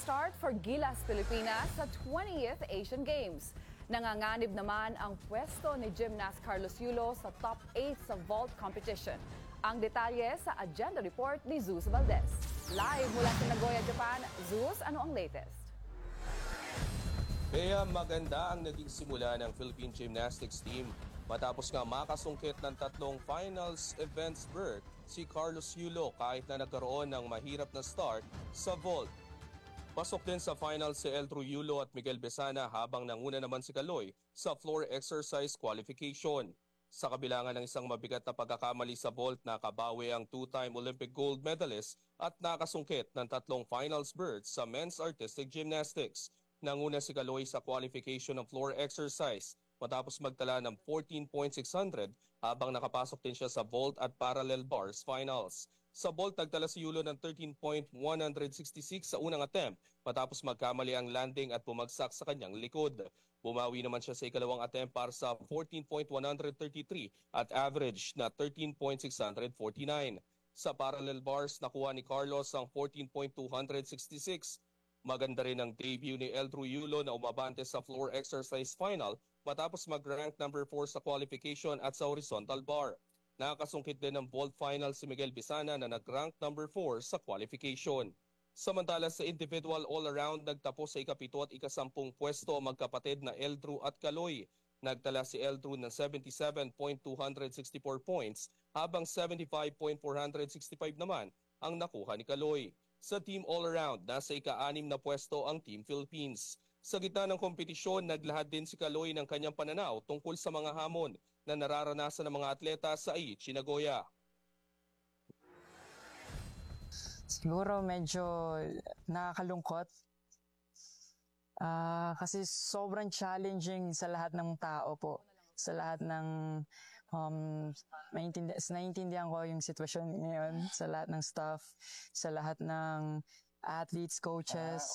start for Gilas Pilipinas sa 20th Asian Games. Nanganganib naman ang pwesto ni gymnast Carlos Yulo sa top 8 sa vault competition. Ang detalye sa agenda report ni Zeus Valdez. Live mula sa Nagoya, Japan, Zeus, ano ang latest? Kaya maganda ang naging simula ng Philippine Gymnastics team. Matapos nga makasungkit ng tatlong finals events berth si Carlos Yulo kahit na nagkaroon ng mahirap na start sa vault. Pasok din sa finals si Eldru Yulo at Miguel Besana habang nanguna naman si Kaloy sa floor exercise qualification. Sa kabilangan ng isang mabigat na pagkakamali sa vault, nakabawi ang two-time Olympic gold medalist at nakasungkit ng tatlong finals berths sa men's artistic gymnastics. Nanguna si Kaloy sa qualification ng floor exercise matapos magtala ng 14.600 habang nakapasok din siya sa vault at parallel bars finals. Sa vault, nagtala si Yulo ng 13.166 sa unang attempt matapos magkamali ang landing at bumagsak sa kanyang likod. Bumawi naman siya sa ikalawang attempt para sa 14.133 at average na 13.649. Sa parallel bars, nakuha ni Carlos ang 14.266. Maganda rin ang debut ni Eldru Yulo na umabante sa floor exercise final matapos mag-rank number 4 sa qualification at sa horizontal bar. Nakasungkit din ng vault final si Miguel Bisana na nag-rank number 4 sa qualification. Samantala sa individual all-around, nagtapos sa ikapito at ikasampung pwesto ang magkapatid na Eldru at Kaloy. Nagtala si Eldru ng 77.264 points habang 75.465 naman ang nakuha ni Kaloy. Sa team all-around, nasa ika-6 na pwesto ang Team Philippines. Sa gitna ng kompetisyon, naglahad din si Kaloy ng kanyang pananaw tungkol sa mga hamon na nararanasan ng mga atleta sa Aichi, Nagoya. Siguro medyo nakakalungkot kasi sobrang challenging sa lahat ng tao po. Sa lahat ng naiintindihan ko yung sitwasyon ngayon, sa lahat ng staff, sa lahat ng athletes, coaches,